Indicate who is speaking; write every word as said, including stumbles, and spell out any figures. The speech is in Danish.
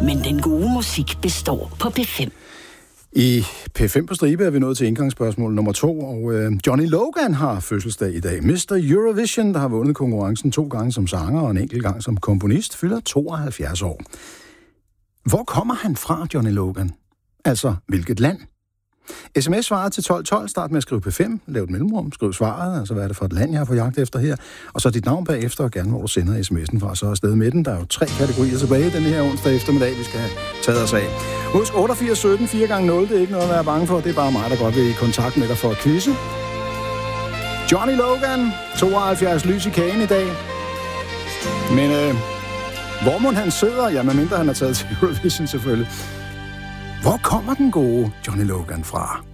Speaker 1: Men den gode musik består på P fem.
Speaker 2: I P fem på stribe er vi nået til indgangsspørgsmål nummer to, og øh, Johnny Logan har fødselsdag i dag. mister Eurovision, der har vundet konkurrencen to gange som sanger og en enkelt gang som komponist, fylder tooghalvfjerds år. Hvor kommer han fra, Johnny Logan? Altså, hvilket land? Sms-svaret til tolv tolv, start med at skrive P fem, lav et mellemrum, skriv svaret, altså hvad er det for et land, jeg har på jagt efter her, og så dit navn bagefter, og gerne hvor du sender sms'en fra, så afsted med den. Der er jo tre kategorier tilbage den her onsdag eftermiddag, vi skal have taget os af. Husk otteogfirs sytten, fire gange nul, det er ikke noget at være bange for, det er bare mig, der godt vil i kontakt med dig for at quizze. Johnny Logan, tooghalvfjerds lys i kagen i dag. Men øh, hvor må han sidder? Ja, medmindre han har taget til Eurovision selvfølgelig. Hvor kommer den gode Johnny Logan fra?